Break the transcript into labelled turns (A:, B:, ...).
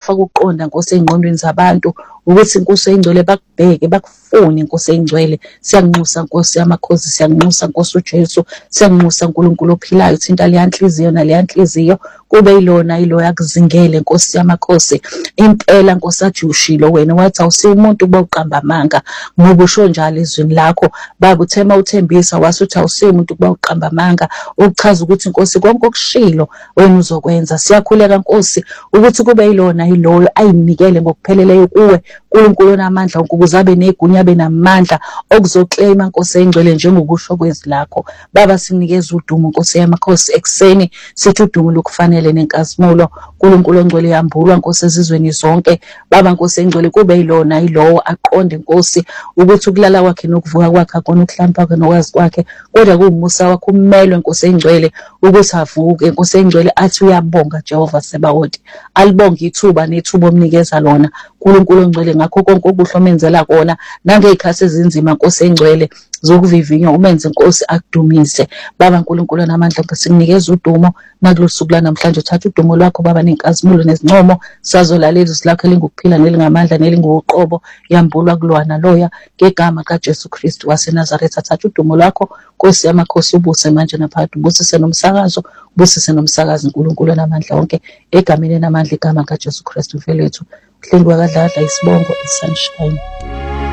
A: ukufaka ukuqonda Nkosi engqondweni zabantu ukuthi Nkosi engcwele bakubheke bakufune Nkosi engcwele. Siyanxusa Nkosi yamakhosi, siyanxusa Nkosi uJesu, siyanxusa uNkulunkulu ophilayo, thinta leya nhliziyo naleya nhliziyo kube yilona yakuzingele Nkosi yamakhosi. Impela Nkosi athi ushilo wena wathi awusiyo umuntu bawuqamba amanga, ngoba usho njalo ezwini lakho. Baba uthema uthembisa wasuthi awusiyo umuntu bawuqamba amanga, ukuchaza ukuthi Nkosi konke okushilo wena uzokwenza. Siyakhuleka Nkosi ukuthi kube yilona yiloyo ayinikele ngokupheleleyo kuwe uNkulunkulu onamandla ukuze abe negunya abe namandla okuzoclaima Nkosi engcwele njengokusho kwezwi lakho. Baba sinikeza udumo Nkosi yamakhosi ekseni, sithi udumo lokufanele nenkazimulo uNkulunkulu ongcwele yambulwa Nkosi ezizweni zonke. Baba Nkosi engcwele kube yilona yilowo aqonde Nkosi ukuthi ukulala kwakhe nokuvuka kwakhe akona ukuhlampa kwakhe nokwazi kwakhe, kodwa kuwumusa wakho umelwe Nkosi engcwele ukuthi avuke Nkosi engcwele athi uyabonga Jehova Sebawothi. Alibonge ithuba nethuba omnikeza lona uNkulunkulu ongcwele ngakho konke okuhle omenzela kona nangey'khathi ezinzima Nkosi engcwele zokuvivinywa umenze Nkosi akudumise. Baba uNkulunkulu namandla sikunikeza udumo nakulosuku lanamhlanje. Uthatha udumo lwakho Baba nenkazimulo nezincomo sazolalela izwi lakho elingukuphila nelingamandla nelinguqobo yambulwa kulwana loya ngegama kaJesu Kristu waseNazaretha. Thatha udumo lwakho Nkosi yamakhosi, ubuse manje naphakade, ubusise nomsakazo, ubusise nomsakazi uNkulunkulu namandla wonke egameni namandla igama kaJesu Kristu mfethu. Uhlengiwe kadladla isibongo isunshine.